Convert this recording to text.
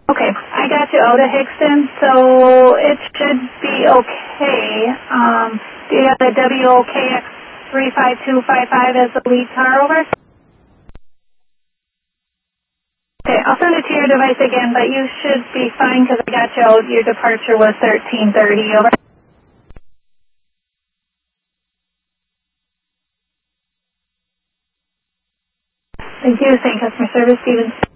Okay, I got you out of Hickston, so it should be okay. Do you have the WOKX 35255 as the lead car over? Okay, I'll send it to your device again, but you should be fine because I got you out. Your departure was 1330 over. Thank you. Same customer service, Stevens.